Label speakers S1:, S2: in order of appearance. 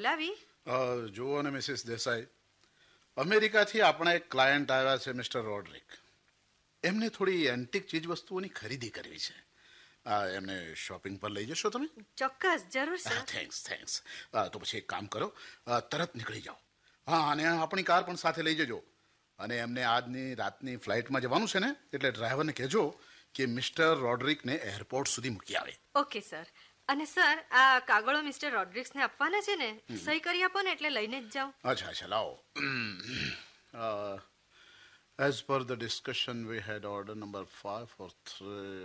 S1: બોલાવી?
S2: જુઓ ને મિસિસ દેસાઈ, અમેરિકાથી આપણા એક ક્લાયન્ટ આવ્યા છે, મિસ્ટર રોડ્રિક. એમને થોડી એન્ટિક ચીજ વસ્તુઓની ખરીદી કરવી છે. એમને શોપિંગ પર લઈ જશો તમે?
S1: ચોક્કસ, જરૂર સર.
S2: થેન્ક્સ. તો પછી એક કામ કરો, તરત નીકળી જાઓ. હા, અને આપણી કાર પણ સાથે લઈ જજો. અને એમને આજની રાતની ફ્લાઇટમાં જવાનું છે ને, એટલે ડ્રાઈવરને કહેજો કે મિસ્ટર રોડ્રિકને એરપોર્ટ સુધી મૂકી આવે.
S1: Okay sir. અને સર, આ કાગળો મિસ્ટર રોડ્રિક્સને આપવાના છે ને, સહી કરી આપો ને એટલે લઈને જ જાઉં.
S2: અચ્છા, લાવો. As per the discussion, we had order number 5 for 3.